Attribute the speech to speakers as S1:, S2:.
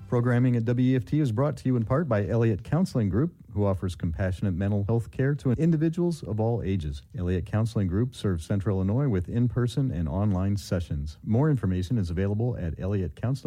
S1: Programming at WEFT is brought to you in part by Elliott Counseling Group, who offers compassionate mental health care to individuals of all ages. Elliott Counseling Group serves Central Illinois with in-person and online sessions. More information is available at Elliott Counseling.